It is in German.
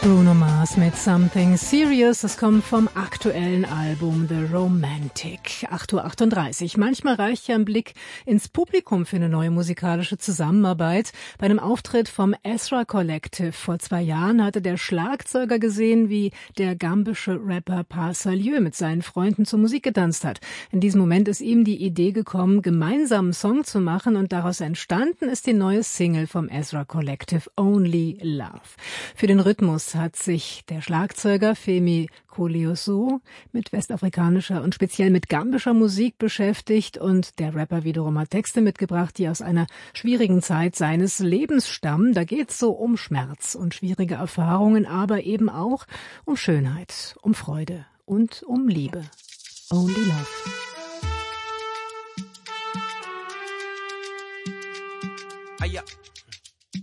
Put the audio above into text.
Bruno Mars mit Something Serious. Das kommt vom aktuellen Album The Romantic. 8:38 Uhr. Manchmal reicht ja ein Blick ins Publikum für eine neue musikalische Zusammenarbeit. Bei einem Auftritt vom Ezra Collective vor 2 Jahren hatte der Schlagzeuger gesehen, wie der gambische Rapper Parsalieu mit seinen Freunden zur Musik getanzt hat. In diesem Moment ist ihm die Idee gekommen, gemeinsam einen Song zu machen, und daraus entstanden ist die neue Single vom Ezra Collective, Only Love. Für den Rhythmus hat sich der Schlagzeuger Femi Koleoso mit westafrikanischer und speziell mit gambischer Musik beschäftigt, und der Rapper wiederum hat Texte mitgebracht, die aus einer schwierigen Zeit seines Lebens stammen. Da geht es so um Schmerz und schwierige Erfahrungen, aber eben auch um Schönheit, um Freude und um Liebe. Only Love. Aya.